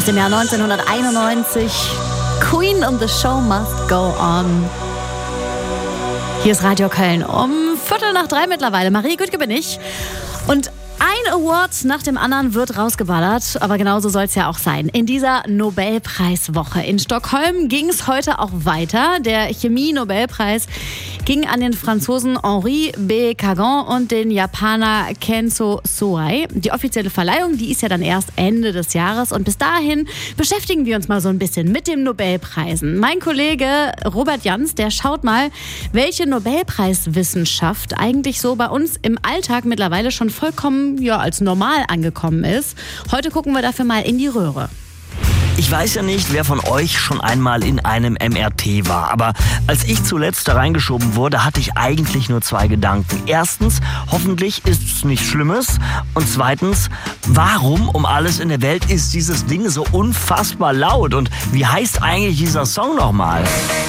dem Jahr 1991. Queen and the Show Must Go On. Hier ist Radio Köln um 2:45 mittlerweile. Marie Güttke bin ich. Und ein Award nach dem anderen wird rausgeballert, aber genauso soll es ja auch sein. In dieser Nobelpreiswoche in Stockholm ging es heute auch weiter. Der Chemie-Nobelpreis ging an den Franzosen Henri B. Kagan und den Japaner Kenzo Soei. Die offizielle Verleihung, die ist ja dann erst Ende des Jahres und bis dahin beschäftigen wir uns mal so ein bisschen mit den Nobelpreisen. Mein Kollege Robert Jans, der schaut mal, welche Nobelpreiswissenschaft eigentlich so bei uns im Alltag mittlerweile schon vollkommen als normal angekommen ist. Heute gucken wir dafür mal in die Röhre. Ich weiß ja nicht, wer von euch schon einmal in einem MRT war, aber als ich zuletzt da reingeschoben wurde, hatte ich eigentlich nur 2 Gedanken. Erstens, hoffentlich ist es nichts Schlimmes. Und zweitens, warum um alles in der Welt ist dieses Ding so unfassbar laut? Und wie heißt eigentlich dieser Song nochmal?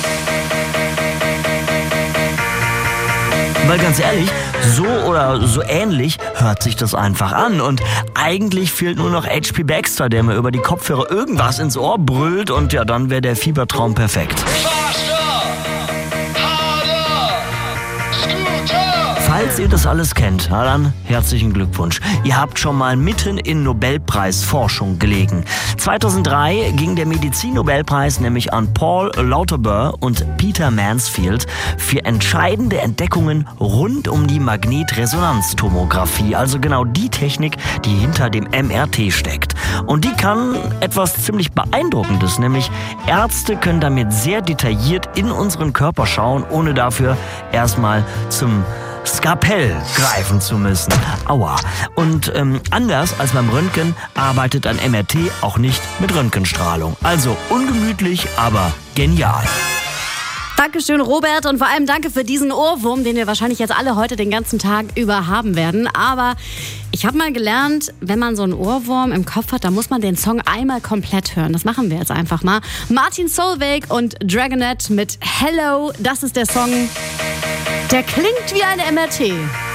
Weil ganz ehrlich, so oder so ähnlich hört sich das einfach an. Und eigentlich fehlt nur noch H.P. Baxter, der mir über die Kopfhörer irgendwas ins Ohr brüllt und ja, dann wäre der Fiebertraum perfekt. Falls ihr das alles kennt, dann herzlichen Glückwunsch. Ihr habt schon mal mitten in Nobelpreisforschung gelegen. 2003 ging der Medizin-Nobelpreis nämlich an Paul Lauterbur und Peter Mansfield für entscheidende Entdeckungen rund um die Magnetresonanztomographie, also genau die Technik, die hinter dem MRT steckt. Und die kann etwas ziemlich Beeindruckendes, nämlich Ärzte können damit sehr detailliert in unseren Körper schauen, ohne dafür erstmal zum Skalpell greifen zu müssen. Aua. Und anders als beim Röntgen arbeitet ein MRT auch nicht mit Röntgenstrahlung. Also ungemütlich, aber genial. Dankeschön, Robert, und vor allem danke für diesen Ohrwurm, den wir wahrscheinlich jetzt alle heute den ganzen Tag über haben werden. Aber ich habe mal gelernt, wenn man so einen Ohrwurm im Kopf hat, dann muss man den Song einmal komplett hören. Das machen wir jetzt einfach mal. Martin Solveig und Dragonette mit Hello, das ist der Song. Der klingt wie ein MRT.